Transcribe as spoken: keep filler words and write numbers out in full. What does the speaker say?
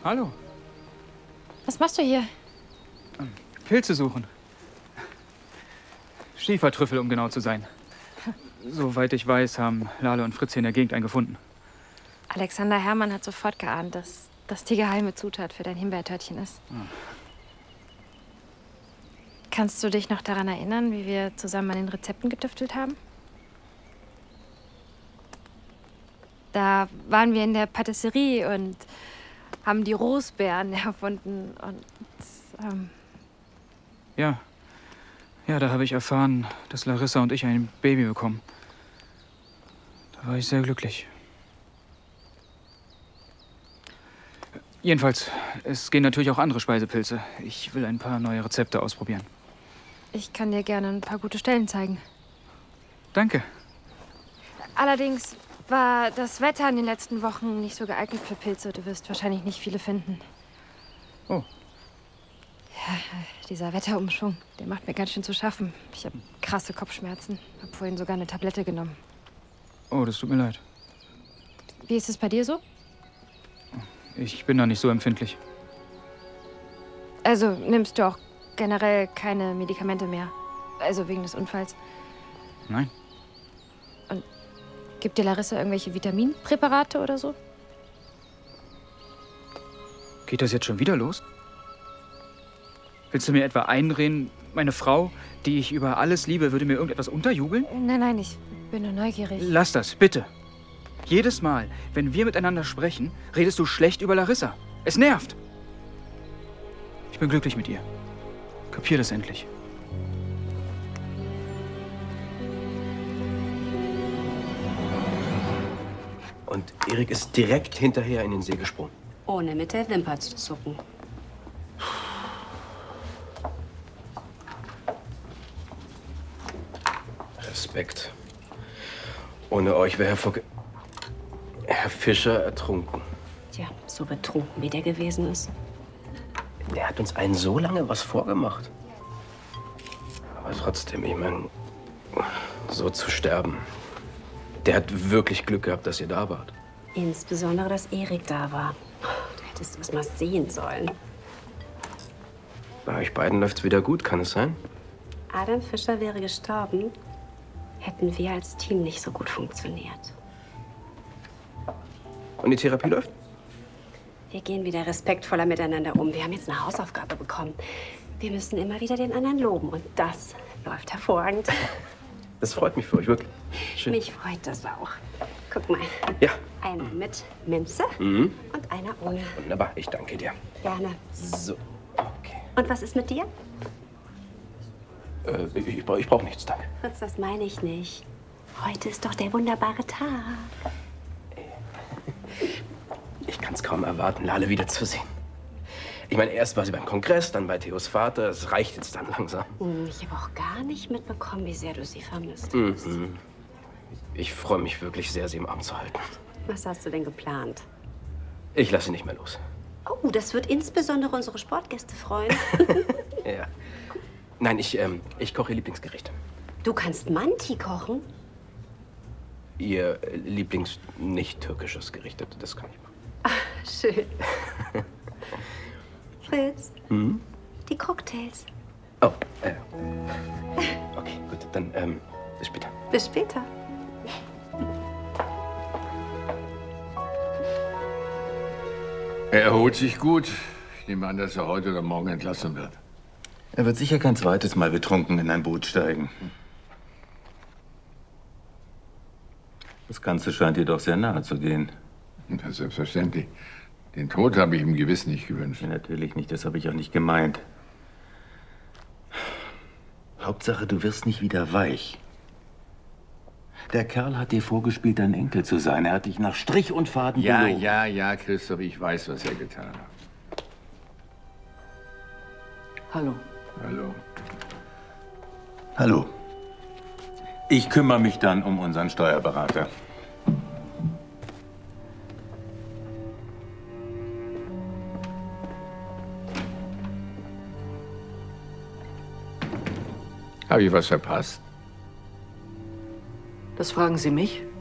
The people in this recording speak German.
Hallo. Was machst du hier? Pilze suchen. Schiefertrüffel, um genau zu sein. Soweit ich weiß, haben Lale und Fritz hier in der Gegend einen gefunden. Alexander Herrmann hat sofort geahnt, dass das die geheime Zutat für dein Himbeertörtchen ist. Ah. Kannst du dich noch daran erinnern, wie wir zusammen an den Rezepten getüftelt haben? Da waren wir in der Patisserie und haben die Rosbeeren erfunden und ähm Ja. Ja, da habe ich erfahren, dass Larissa und ich ein Baby bekommen. Da war ich sehr glücklich. Jedenfalls, es gehen natürlich auch andere Speisepilze. Ich will ein paar neue Rezepte ausprobieren. Ich kann dir gerne ein paar gute Stellen zeigen. Danke. Allerdings war das Wetter in den letzten Wochen nicht so geeignet für Pilze. Du wirst wahrscheinlich nicht viele finden. Oh. Ja, dieser Wetterumschwung, der macht mir ganz schön zu schaffen. Ich habe krasse Kopfschmerzen. Habe vorhin sogar eine Tablette genommen. Oh, das tut mir leid. Wie ist es bei dir so? Ich bin da nicht so empfindlich. Also nimmst du auch generell keine Medikamente mehr? Also wegen des Unfalls? Nein. Und gibt dir Larissa irgendwelche Vitaminpräparate oder so? Geht das jetzt schon wieder los? Willst du mir etwa einreden, meine Frau, die ich über alles liebe, würde mir irgendetwas unterjubeln? Nein, nein, ich bin nur neugierig. Lass das, bitte. Jedes Mal, wenn wir miteinander sprechen, redest du schlecht über Larissa. Es nervt. Ich bin glücklich mit ihr. Kapier das endlich. Und Erik ist direkt hinterher in den See gesprungen. Ohne mit der Wimper zu zucken. Respekt. Ohne euch wäre Herr, Vog Herr Fischer ertrunken. Tja, so betrunken wie der gewesen ist. Der hat uns allen so lange was vorgemacht. Aber trotzdem, ich meine, so zu sterben. Der hat wirklich Glück gehabt, dass ihr da wart. Insbesondere, dass Erik da war. Du hättest es mal sehen sollen. Bei euch beiden läuft's wieder gut, kann es sein? Adam Fischer wäre gestorben, hätten wir als Team nicht so gut funktioniert. Und die Therapie läuft? Wir gehen wieder respektvoller miteinander um. Wir haben jetzt eine Hausaufgabe bekommen. Wir müssen immer wieder den anderen loben. Und das läuft hervorragend. Das freut mich für euch, wirklich. Schön. Mich freut das auch. Guck mal. Ja. Einer mit Minze Mhm. und einer ohne. Wunderbar, ich danke dir. Gerne. So, okay. Und was ist mit dir? Äh, ich ich brauche ich brauch nichts, danke. Fritz, das meine ich nicht. Heute ist doch der wunderbare Tag. Ich kann es kaum erwarten, Lale wiederzusehen. Ich meine, erst war sie beim Kongress, dann bei Theos Vater. Es reicht jetzt dann langsam. Hm, Ich habe auch gar nicht mitbekommen, wie sehr du sie vermisst hast. Mhm. Ich freue mich wirklich sehr, sie im Arm zu halten. Was hast du denn geplant? Ich lasse sie nicht mehr los. Oh, das wird insbesondere unsere Sportgäste freuen. Ja. Nein, ich, ähm, ich koche ihr Lieblingsgericht. Du kannst Manti kochen? Ihr äh, Lieblings-nicht-türkisches Gericht, das- das kann ich machen. Schön. Fritz, Mhm. die Cocktails. Oh, äh. Okay, gut, dann, ähm, bis später. Bis später. Er erholt sich gut. Ich nehme an, dass er heute oder morgen entlassen wird. Er wird sicher kein zweites Mal betrunken in ein Boot steigen. Das Ganze scheint dir doch sehr nahe zu gehen. Ja, selbstverständlich. Den Tod habe ich ihm gewiss nicht gewünscht. Ja, natürlich nicht, das habe ich auch nicht gemeint. Hauptsache, du wirst nicht wieder weich. Der Kerl hat dir vorgespielt, dein Enkel zu sein. Er hat dich nach Strich und Faden Ja, belogen. ja, ja, Christoph, ich weiß, was er getan hat. Hallo. Hallo. Hallo. Ich kümmere mich dann um unseren Steuerberater. Habe ich was verpasst? Das fragen Sie mich?